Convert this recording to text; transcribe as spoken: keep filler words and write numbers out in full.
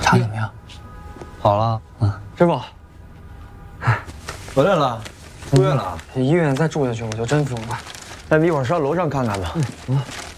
查怎么样？ 好了， 嗯，师傅， 回来了，出院了。 医院再住下去我就真疯了。 那你一会儿上楼上看看吧。 嗯，好。